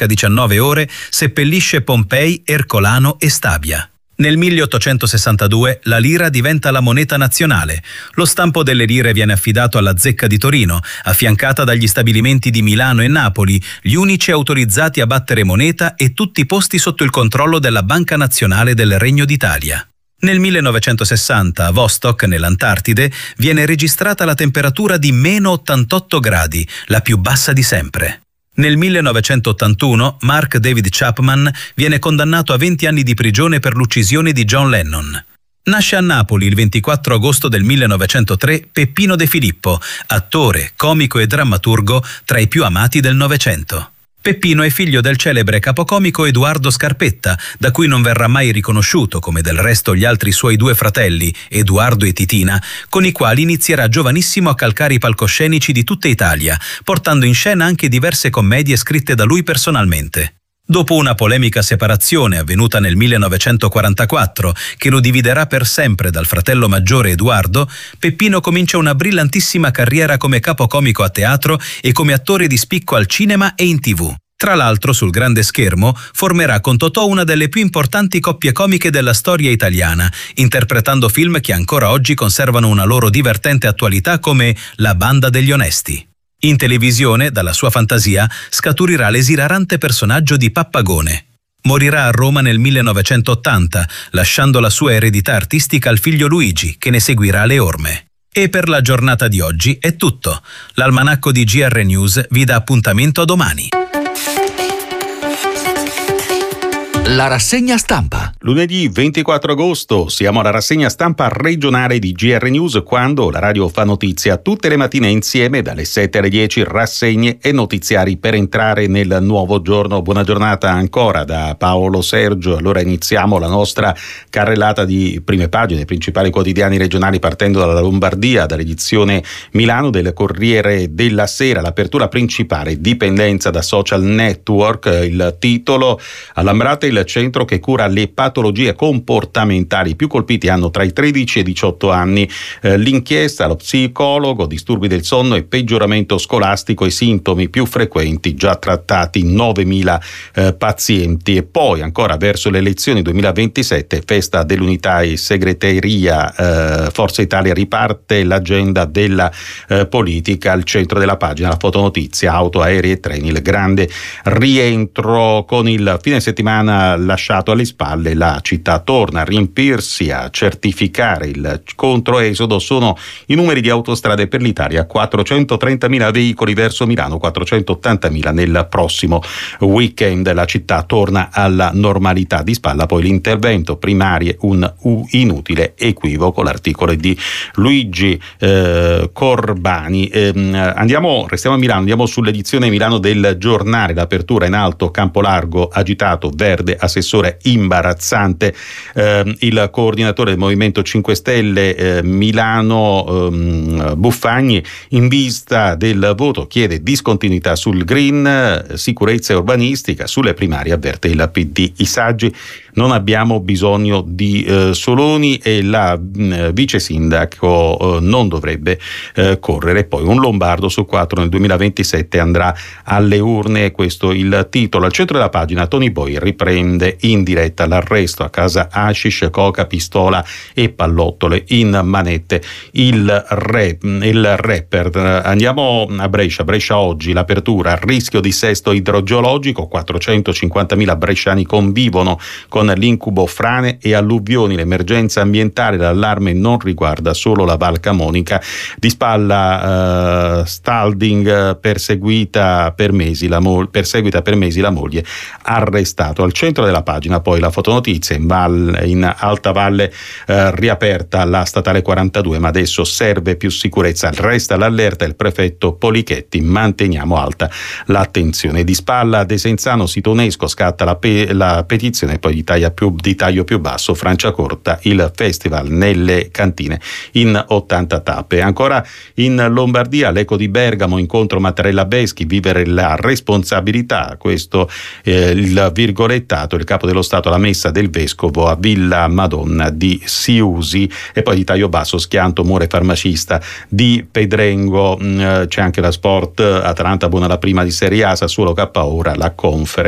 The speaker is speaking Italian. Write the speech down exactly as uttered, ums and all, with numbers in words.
circa diciannove ore, seppellisce Pompei, Ercolano e Stabia. Nel milleottocentosessantadue la lira diventa la moneta nazionale. Lo stampo delle lire viene affidato alla Zecca di Torino, affiancata dagli stabilimenti di Milano e Napoli, gli unici autorizzati a battere moneta e tutti posti sotto il controllo della Banca Nazionale del Regno d'Italia. Nel millenovecentosessanta a Vostok, nell'Antartide, viene registrata la temperatura di meno ottantotto gradi, la più bassa di sempre. Nel millenovecentottantuno Mark David Chapman viene condannato a venti anni di prigione per l'uccisione di John Lennon. Nasce a Napoli il ventiquattro agosto del millenovecentotre Peppino De Filippo, attore, comico e drammaturgo tra i più amati del Novecento. Peppino è figlio del celebre capocomico Edoardo Scarpetta, da cui non verrà mai riconosciuto, come del resto gli altri suoi due fratelli, Edoardo e Titina, con i quali inizierà giovanissimo a calcare i palcoscenici di tutta Italia, portando in scena anche diverse commedie scritte da lui personalmente. Dopo una polemica separazione avvenuta nel millenovecentoquarantaquattro, che lo dividerà per sempre dal fratello maggiore Edoardo, Peppino comincia una brillantissima carriera come capocomico a teatro e come attore di spicco al cinema e in tivù. Tra l'altro, sul grande schermo, formerà con Totò una delle più importanti coppie comiche della storia italiana, interpretando film che ancora oggi conservano una loro divertente attualità come La banda degli onesti. In televisione, dalla sua fantasia, scaturirà l'esilarante personaggio di Pappagone. Morirà a Roma nel millenovecentottanta, lasciando la sua eredità artistica al figlio Luigi, che ne seguirà le orme. E per la giornata di oggi è tutto. L'almanacco di G R News vi dà appuntamento a domani. La rassegna stampa. Lunedì ventiquattro agosto siamo alla rassegna stampa regionale di G R News, quando la radio fa notizia tutte le mattine insieme dalle sette alle dieci, rassegne e notiziari per entrare nel nuovo giorno. Buona giornata ancora da Paolo Sergio. Allora iniziamo la nostra carrellata di prime pagine dei principali quotidiani regionali, partendo dalla Lombardia, dall'edizione Milano del Corriere della Sera. L'apertura principale: dipendenza da social network. Il titolo: All'Ambrate il centro che cura le patologie comportamentali, più colpiti hanno tra i tredici e i diciotto anni. Eh, l'inchiesta: lo psicologo, disturbi del sonno e peggioramento scolastico, i sintomi più frequenti già trattati, novemila eh, pazienti. E poi ancora verso le elezioni duemilaventisette, festa dell'unità e segreteria, eh, Forza Italia riparte l'agenda della eh, politica. Al centro della pagina la fotonotizia: auto, aerei e treni, il grande rientro. Con il fine settimana lasciato alle spalle, la città torna a riempirsi, a certificare il controesodo. Sono i numeri di Autostrade per l'Italia: quattrocentotrentamila veicoli verso Milano, quattrocentottantamila nel prossimo weekend. La città torna alla normalità. Di spalla poi l'intervento: primarie, un inutile equivoco. L'articolo è di Luigi eh, Corbani. Eh, andiamo, restiamo a Milano, andiamo sull'edizione Milano del Giornale. L'apertura in alto: campo largo agitato, verde, assessore imbarazzante. Eh, il coordinatore del Movimento cinque Stelle eh, Milano, ehm, Buffagni, in vista del voto chiede discontinuità sul green, eh, sicurezza e urbanistica. Sulle primarie avverte il P D: i saggi, non abbiamo bisogno di eh, Soloni, e la eh, vice sindaco eh, non dovrebbe eh, correre. Poi un lombardo su quattro nel duemilaventisette andrà alle urne, questo il titolo. Al centro della pagina Tony Boy riprende in diretta l'arresto a casa hashish, coca, pistola e pallottole in manette. Il, rap, il rapper. Andiamo a Brescia, Brescia oggi, l'apertura: rischio di dissesto idrogeologico, quattrocentocinquantamila bresciani convivono con l'incubo frane e alluvioni. L'emergenza ambientale, l'allarme non riguarda solo la Val Camonica. Di spalla uh, Stalding, perseguita per mesi la mo- perseguita per mesi la moglie, arrestato. Al centro della pagina poi la fotonotizia: in, val- in Alta Valle uh, riaperta la statale quarantadue, ma adesso serve più sicurezza. Resta l'allerta il prefetto Polichetti: manteniamo alta l'attenzione. Di spalla Desenzano, sito UNESCO, scatta la, pe- la petizione. Poi di taglia più, di taglio più basso, Franciacorta, il festival nelle cantine in ottanta tappe. Ancora in Lombardia, l'Eco di Bergamo, incontro Mattarella Beschi, vivere la responsabilità. Questo eh, il virgolettato: il capo dello Stato alla messa del vescovo a Villa Madonna di Siusi. E poi di taglio basso, schianto muore farmacista di Pedrengo. C'è anche la sport: Atalanta buona la prima di Serie A, Sassuolo K ora la Conference.